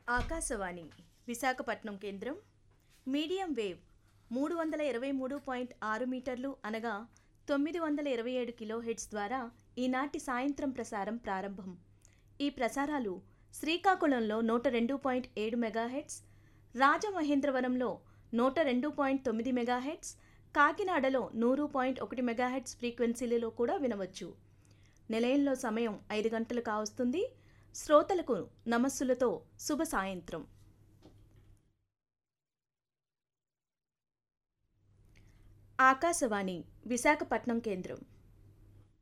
ఆకాశవాణి విశాఖపట్నం కేంద్రం medium wave 323.6 మీటర్లు అనగా 927 కిలోహెర్ట్జ్ ద్వారా ఈనాటి సాయంత్రం ప్రసారం ప్రారంభం. ఈ ప్రసారాలు శ్రీకాకుళంలో 102.7 మెగాహెర్ట్జ్, రాజమహేంద్రవరంలో 102.9 మెగాహెర్ట్జ్, కాకినాడలో 100.1 మెగాహెర్ట్జ్ ఫ్రీక్వెన్సీలలో కూడా వినవచ్చు. నిలయంలో సమయం 5 గంటలు కావస్తుంది. శ్రోతలకు నమస్సులతో శుభ సాయంత్రం. ఆకాశవాణి విశాఖపట్నం కేంద్రం